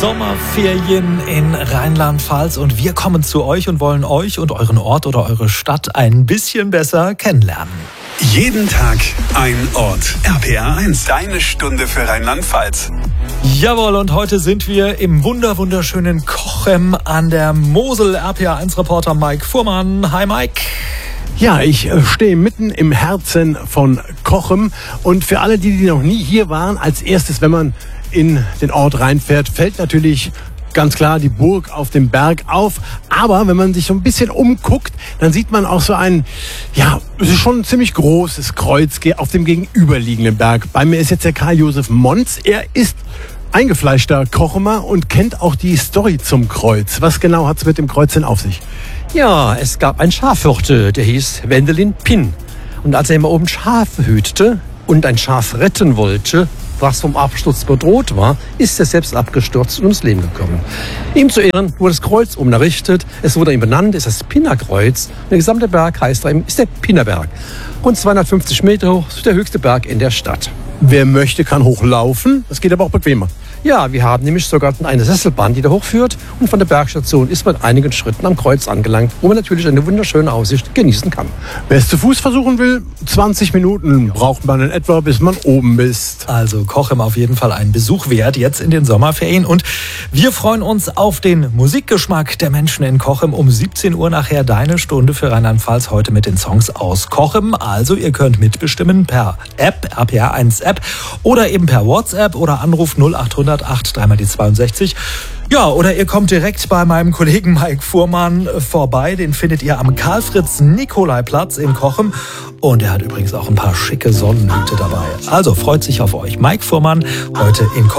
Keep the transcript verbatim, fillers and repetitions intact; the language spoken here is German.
Sommerferien in Rheinland-Pfalz und wir kommen zu euch und wollen euch und euren Ort oder eure Stadt ein bisschen besser kennenlernen. Jeden Tag ein Ort. R P R eins, deine Stunde für Rheinland-Pfalz. Jawohl, und heute sind wir im wunder wunderschönen Cochem an der Mosel. R P R eins Reporter Mike Fuhrmann. Hi Mike. Ja, ich äh, stehe mitten im Herzen von Cochem und für alle, die, die noch nie hier waren, als erstes, wenn man in den Ort reinfährt, fällt natürlich ganz klar die Burg auf dem Berg auf. Aber wenn man sich so ein bisschen umguckt, dann sieht man auch so ein, ja, es ist schon ein ziemlich großes Kreuz auf dem gegenüberliegenden Berg. Bei mir ist jetzt der Karl Josef Monz. Er ist eingefleischter Cochemer und kennt auch die Story zum Kreuz. Was genau hat es mit dem Kreuz denn auf sich? Ja, es gab einen Schafhirte, der hieß Wendelin Pinn. Und als er immer oben Schafe hütete und ein Schaf retten wollte, was vom Absturz bedroht war, ist er selbst abgestürzt und ums Leben gekommen. Ihm zu Ehren wurde das Kreuz oben errichtet, es wurde ihm benannt, es ist das Pinnerkreuz. Der gesamte Berg heißt er, ist der Pinnerberg. Rund zweihundertfünfzig Meter hoch, der höchste Berg in der Stadt. Wer möchte, kann hochlaufen. Das geht aber auch bequemer. Ja, wir haben nämlich sogar eine Sesselbahn, die da hochführt. Und von der Bergstation ist man einigen Schritten am Kreuz angelangt, wo man natürlich eine wunderschöne Aussicht genießen kann. Wer es zu Fuß versuchen will, zwanzig Minuten braucht man in etwa, bis man oben ist. Also Cochem auf jeden Fall einen Besuch wert, jetzt in den Sommerferien. Und wir freuen uns auf den Musikgeschmack der Menschen in Cochem. Um siebzehn Uhr nachher deine Stunde für Rheinland-Pfalz heute mit den Songs aus Cochem. Also ihr könnt mitbestimmen per App, R P R eins App oder eben per WhatsApp oder Anruf null acht null null acht dreimal die zweiundsechzig. Ja, oder ihr kommt direkt bei meinem Kollegen Mike Fuhrmann vorbei. Den findet ihr am Karl-Fritz-Nikolai-Platz in Cochem. Und er hat übrigens auch ein paar schicke Sonnenhüte dabei. Also freut sich auf euch. Mike Fuhrmann heute in Cochem.